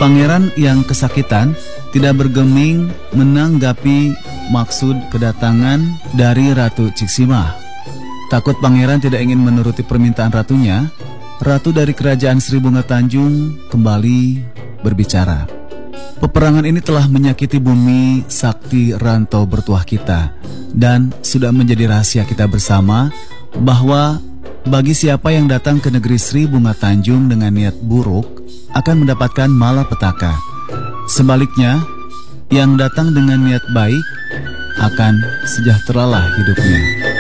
Pangeran yang kesakitan tidak bergeming menanggapi maksud kedatangan dari Ratu Ciksimah. Takut pangeran tidak ingin menuruti permintaan ratunya, Ratu dari kerajaan Sri Bunga Tanjung kembali berbicara. Peperangan ini telah menyakiti bumi sakti rantau bertuah kita, dan sudah menjadi rahasia kita bersama bahwa bagi siapa yang datang ke negeri Sri Bunga Tanjung dengan niat buruk akan mendapatkan malapetaka. Sebaliknya, yang datang dengan niat baik akan sejahteralah hidupnya.